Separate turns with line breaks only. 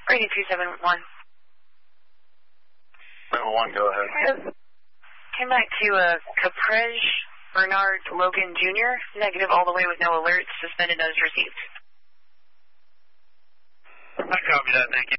Rating 271.
7-1, go ahead.
Came back to Caprej Bernard Logan Jr. Negative all the way with no alerts. Suspended as received.
I copy that, thank you.